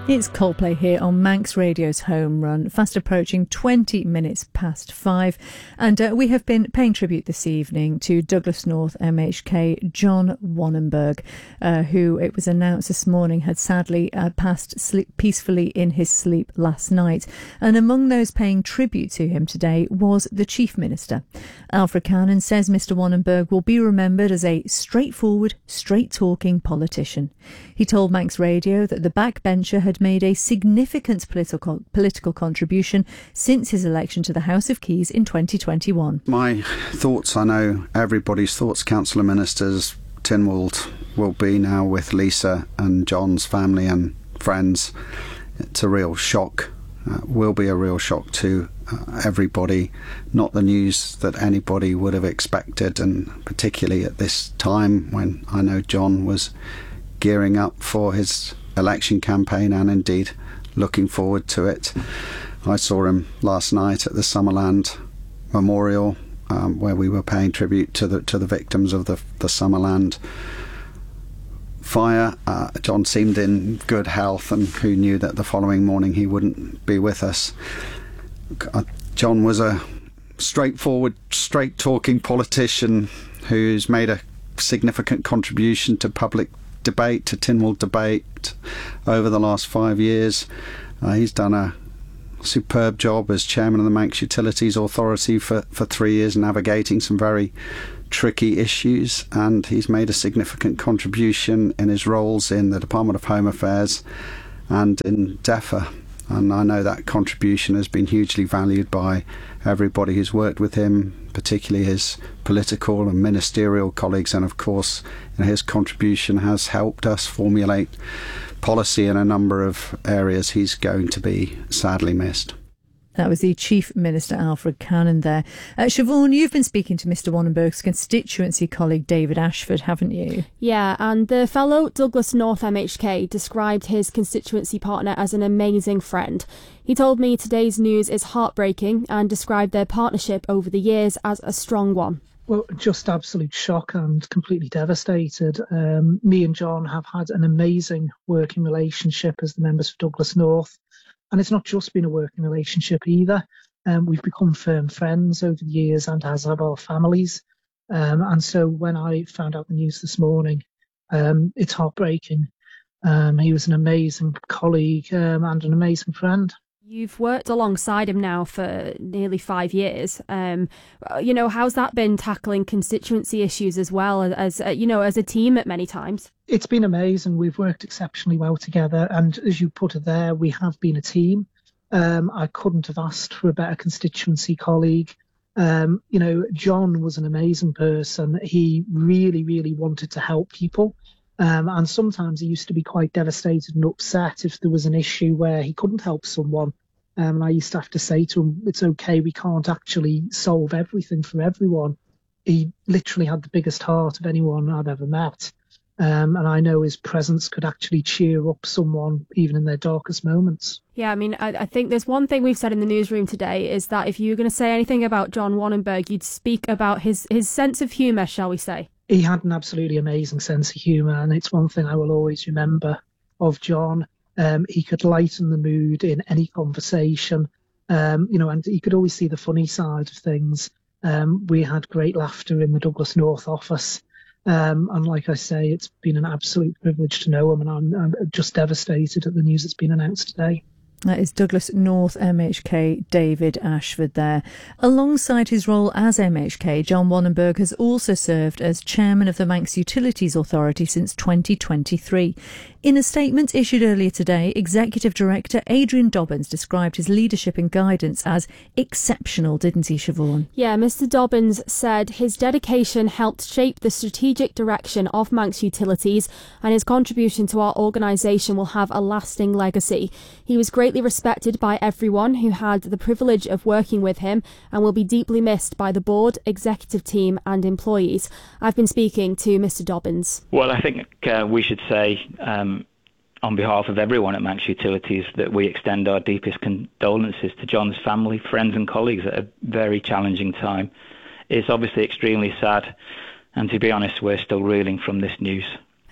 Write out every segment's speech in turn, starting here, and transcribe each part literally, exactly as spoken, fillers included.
It's Coldplay here on Manx Radio's Home Run, fast approaching twenty minutes past five. And uh, we have been paying tribute this evening to Douglas North M H K John Wannenberg, uh, who it was announced this morning had sadly uh, passed sleep peacefully in his sleep last night. And among those paying tribute to him today was the Chief Minister. Alfred Cannon says Mister Wannenberg will be remembered as a straightforward, straight-talking politician. He told Manx Radio that the backbencher had made a significant political political contribution since his election to the House of Keys in twenty twenty-one. My thoughts, I know everybody's thoughts, Councillor Ministers, Tynwald will be now with Lisa and John's family and friends. It's a real shock, uh, will be a real shock to uh, everybody, not the news that anybody would have expected, and particularly at this time when I know John was gearing up for his election campaign and indeed looking forward to it. I saw him last night at the Summerland Memorial, um, where we were paying tribute to the to the victims of the the Summerland fire. Uh, John seemed in good health, and who knew that the following morning he wouldn't be with us. Uh, John was a straightforward, straight-talking politician who's made a significant contribution to public debate, to Tynwald debate over the last five years. Uh, he's done a superb job as chairman of the Manx Utilities Authority for, for three years, navigating some very tricky issues, and he's made a significant contribution in his roles in the Department of Home Affairs and in DEFRA. And I know that contribution has been hugely valued by everybody who's worked with him, particularly his political and ministerial colleagues, and of course you know, his contribution has helped us formulate policy in a number of areas. He's going to be sadly missed. That was the Chief Minister, Alfred Cannon there. Uh, Siobhan, you've been speaking to Mister Wannenberg's constituency colleague David Ashford, haven't you? Yeah, and the fellow Douglas North M H K described his constituency partner as an amazing friend. He told me today's news is heartbreaking and described their partnership over the years as a strong one. Well, just absolute shock and completely devastated. Um, me and John have had an amazing working relationship as the members for Douglas North. And it's not just been a working relationship either. Um, we've become firm friends over the years, and as have our families. Um, and so when I found out the news this morning, um, it's heartbreaking. Um, he was an amazing colleague um, and an amazing friend. You've worked alongside him now for nearly five years. Um, you know, how's that been tackling constituency issues as well as, uh, you know, as a team at many times? It's been amazing. We've worked exceptionally well together. And as you put it there, we have been a team. Um, I couldn't have asked for a better constituency colleague. Um, you know, John was an amazing person. He really, really wanted to help people. Um, and sometimes he used to be quite devastated and upset if there was an issue where he couldn't help someone. Um, and I used to have to say to him, it's okay, we can't actually solve everything for everyone. He literally had the biggest heart of anyone I've ever met. Um, and I know his presence could actually cheer up someone even in their darkest moments. Yeah, I mean, I, I think there's one thing we've said in the newsroom today is that if you were going to say anything about John Wannenberg, you'd speak about his, his sense of humour, shall we say. He had an absolutely amazing sense of humour, and it's one thing I will always remember of John. Um, he could lighten the mood in any conversation, um, you know, and he could always see the funny side of things. Um, we had great laughter in the Douglas North office. Um, and like I say, it's been an absolute privilege to know him, and I'm, I'm just devastated at the news that's been announced today. That is Douglas North M H K David Ashford there. Alongside his role as M H K, John Wannenberg has also served as chairman of the Manx Utilities Authority since twenty twenty-three. In a statement issued earlier today, Executive Director Adrian Dobbins described his leadership and guidance as exceptional, didn't he, Siobhan? Yeah, Mister Dobbins said his dedication helped shape the strategic direction of Manx Utilities, and his contribution to our organisation will have a lasting legacy. He was greatly respected by everyone who had the privilege of working with him, and will be deeply missed by the board, executive team and employees. I've been speaking to Mister Dobbins. Well, I think uh, we should say um, on behalf of everyone at Manx Utilities that we extend our deepest condolences to John's family, friends and colleagues at a very challenging time. It's obviously extremely sad, and to be honest, we're still reeling from this news.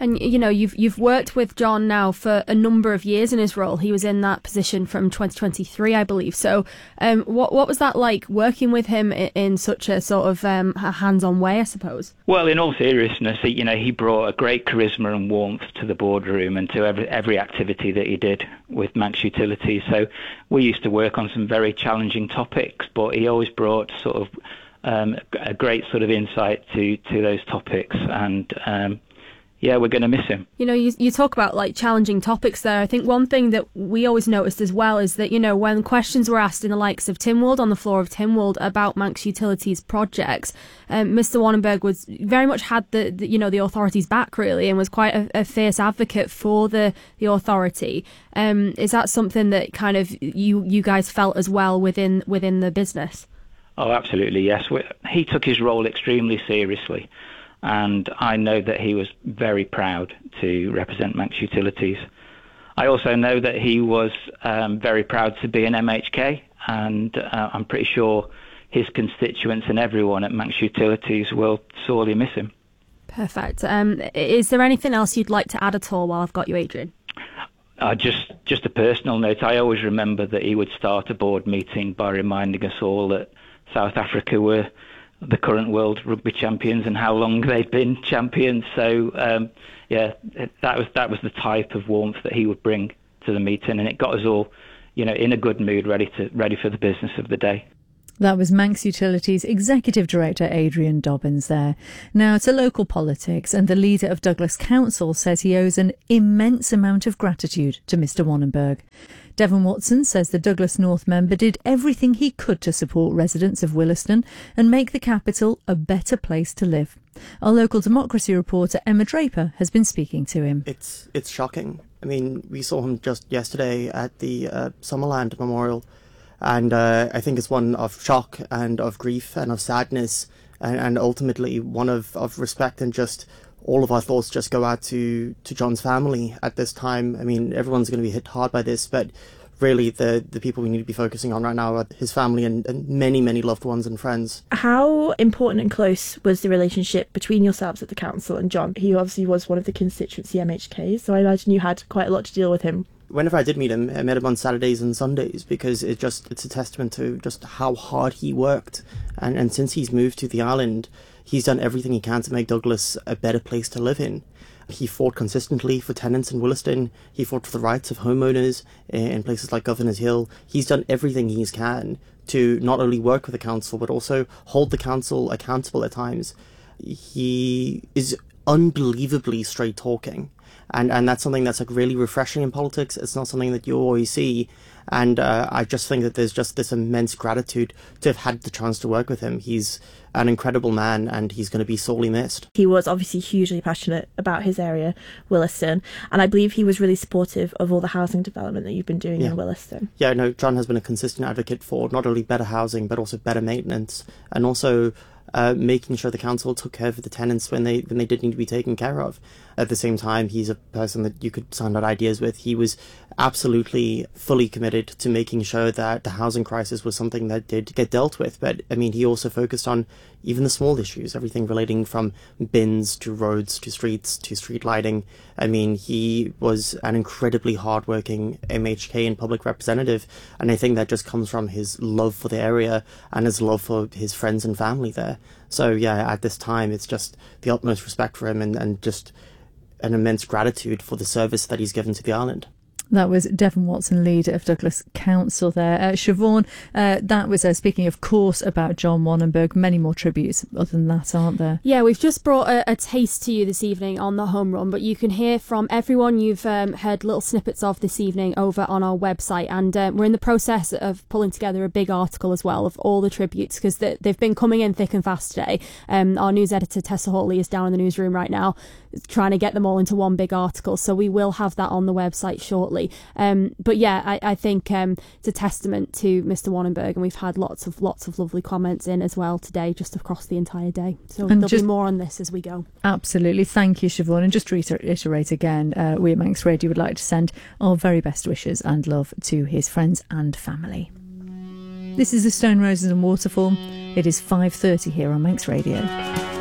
And, you know, you've you've worked with John now for a number of years in his role. He was in that position from twenty twenty-three, I believe. So um, what what was that like, working with him in, in such a sort of um, a hands-on way, I suppose? Well, in all seriousness, he, you know, he brought a great charisma and warmth to the boardroom and to every, every activity that he did with Manx Utilities. So we used to work on some very challenging topics, but he always brought sort of um, a great sort of insight to, to those topics. And um, yeah, we're going to miss him. You know, you, you talk about like challenging topics there. I think one thing that we always noticed as well is that, you know, when questions were asked in the likes of Tynwald, on the floor of Tynwald, about Manx Utilities projects, um, Mister Wannenberg was very much had the, the, you know, the authorities back, really, and was quite a, a fierce advocate for the, the authority. Um, is that something that kind of you, you guys felt as well within within the business? Oh, absolutely, yes. He took his role extremely seriously. And I know that he was very proud to represent Manx Utilities. I also know that he was um, very proud to be an M H K, and uh, I'm pretty sure his constituents and everyone at Manx Utilities will sorely miss him. Perfect. Um, is there anything else you'd like to add at all while I've got you, Adrian? Uh, just, just a personal note. I always remember that he would start a board meeting by reminding us all that South Africa were the current world rugby champions and how long they'd been champions. So um, yeah, that was that was the type of warmth that he would bring to the meeting, and it got us all, you know, in a good mood, ready to ready for the business of the day. That was Manx Utilities Executive Director Adrian Dobbins there. Now to local politics, and the leader of Douglas Council says he owes an immense amount of gratitude to Mister Wannenberg. Devon Watson says the Douglas North member did everything he could to support residents of Williston and make the capital a better place to live. Our local democracy reporter Emma Draper has been speaking to him. It's it's shocking. I mean, we saw him just yesterday at the uh, Summerland Memorial, and uh, I think it's one of shock and of grief and of sadness, and, and ultimately one of, of respect, and just all of our thoughts just go out to, to John's family at this time. I mean, everyone's going to be hit hard by this, but really the, the people we need to be focusing on right now are his family and, and many, many loved ones and friends. How important and close was the relationship between yourselves at the council and John? He obviously was one of the constituency M H Ks, so I imagine you had quite a lot to deal with him. Whenever I did meet him, I met him on Saturdays and Sundays, because it just it's a testament to just how hard he worked. And, and since he's moved to the island, he's done everything he can to make Douglas a better place to live in. He fought consistently for tenants in Williston. He fought for the rights of homeowners in places like Governor's Hill. He's done everything he can to not only work with the council, but also hold the council accountable at times. He is unbelievably straight talking. And and that's something that's like really refreshing in politics. It's not something that you always see. And uh, I just think that there's just this immense gratitude to have had the chance to work with him. He's an incredible man, and he's going to be sorely missed. He was obviously hugely passionate about his area, Williston, and I believe he was really supportive of all the housing development that you've been doing yeah. in Williston. Yeah, no, John has been a consistent advocate for not only better housing, but also better maintenance, and also uh, making sure the council took care of the tenants when they when they did need to be taken care of. At the same time, he's a person that you could sound out ideas with. He was absolutely fully committed to making sure that the housing crisis was something that did get dealt with. But, I mean, he also focused on even the small issues, everything relating from bins to roads to streets to street lighting. I mean, he was an incredibly hardworking M H K and public representative, and I think that just comes from his love for the area and his love for his friends and family there. So, yeah, at this time, it's just the utmost respect for him, and, and just an immense gratitude for the service that he's given to the island. That was Devon Watson, leader of Douglas Council there. Uh, Siobhan, uh, that was, uh, speaking of course, about John Wannenberg. Many more tributes other than that, aren't there? Yeah, we've just brought a, a taste to you this evening on the Home Run, but you can hear from everyone you've um, heard little snippets of this evening over on our website, and uh, we're in the process of pulling together a big article as well of all the tributes, because they, they've been coming in thick and fast today. Um, our news editor, Tessa Hawley, is down in the newsroom right now trying to get them all into one big article, so we will have that on the website shortly. Um, but yeah, I, I think um, it's a testament to Mister Wannenberg, and we've had lots of lots of lovely comments in as well today, just across the entire day. So and there'll just, be more on this as we go. Absolutely. Thank you, Siobhan. And just to reiterate again, uh, we at Manx Radio would like to send our very best wishes and love to his friends and family. This is the Stone Roses and Waterfall. It is five thirty here on Manx Radio.